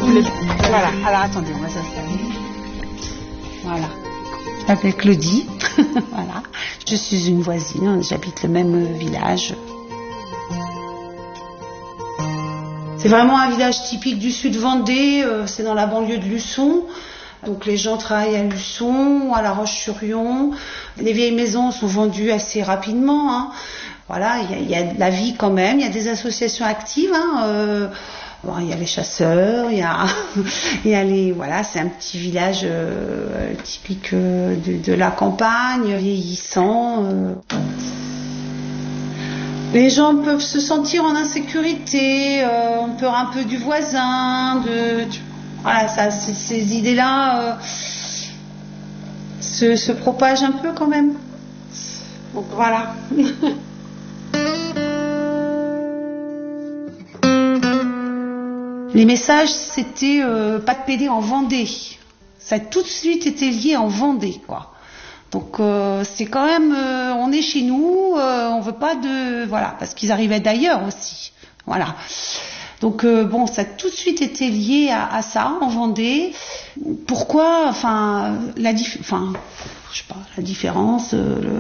Voilà, alors attendez, moi ça voilà. Je m'appelle Claudie, voilà. Je suis une voisine, j'habite le même village. C'est vraiment un village typique du sud Vendée, c'est dans la banlieue de Luçon. Donc les gens travaillent à Luçon, à La Roche-sur-Yon. Les vieilles maisons sont vendues assez rapidement, hein. Voilà, il y a de la vie quand même, il y a des associations actives, hein. Bon, il y a les chasseurs, il y a les, voilà, c'est un petit village typique de la campagne, vieillissant. Les gens peuvent se sentir en insécurité, on peur un peu du voisin, voilà, ça, ces idées-là se propagent un peu quand même. Donc voilà. Les messages, c'était pas de PD en Vendée. Ça a tout de suite été lié en Vendée, quoi. Donc c'est quand même, on est chez nous, on veut pas de, voilà, parce qu'ils arrivaient d'ailleurs aussi, voilà. Donc bon, ça a tout de suite été lié à ça en Vendée. Pourquoi, enfin, je sais pas, la différence,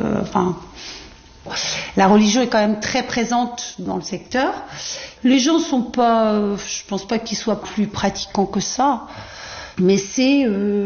la religion est quand même très présente dans le secteur. Les gens sont pas, je pense pas qu'ils soient plus pratiquants que ça, mais c'est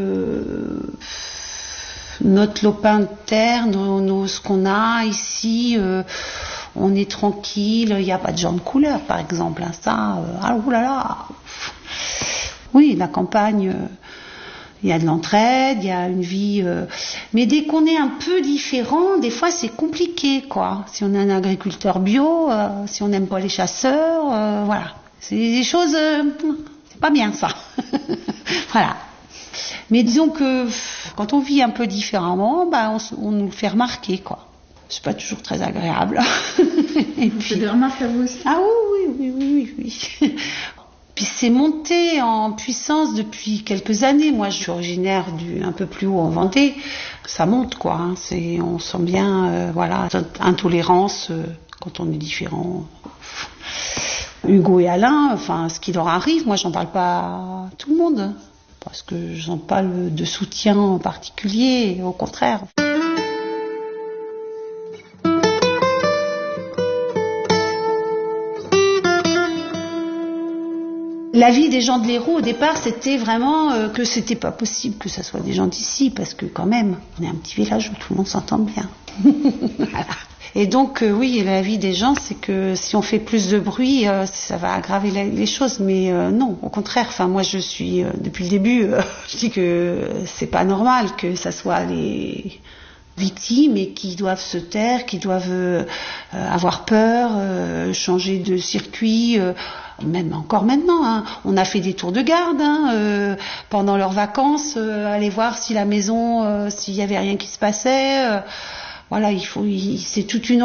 notre lopin de terre, ce qu'on a ici, on est tranquille, il n'y a pas de gens de couleur par exemple, hein, ça, oulala. Oui, la campagne, il y a de l'entraide, il y a une vie, mais dès qu'on est un peu différent, des fois c'est compliqué, quoi. Si on est un agriculteur bio, si on n'aime pas les chasseurs, voilà, c'est des choses, c'est pas bien ça. Voilà. Mais disons que quand on vit un peu différemment, bah, on nous le fait remarquer, quoi. C'est pas toujours très agréable. Et puis, c'est des remarques à vous aussi? Ah oui. Puis c'est monté en puissance depuis quelques années. Moi, je suis originaire un peu plus haut en Vendée. Ça monte, quoi. Hein. On sent bien, voilà, intolérance quand on est différent. Hugo et Alain, enfin, ce qui leur arrive, moi, j'en parle pas à tout le monde. Parce que je sens pas de soutien en particulier, au contraire. La vie des gens de l'Hérault, au départ, c'était vraiment que c'était pas possible que ça soit des gens d'ici, parce que quand même, on est un petit village où tout le monde s'entend bien. Voilà. Et donc, oui, la vie des gens, c'est que si on fait plus de bruit, ça va aggraver les choses. Mais non, au contraire. Enfin, moi, je suis depuis le début, je dis que c'est pas normal que ça soit les victimes et qui doivent se taire, qui doivent avoir peur, changer de circuit. Même encore maintenant, hein. On a fait des tours de garde pendant leurs vacances, aller voir si la maison, s'il y avait rien qui se passait. Voilà, c'est toute une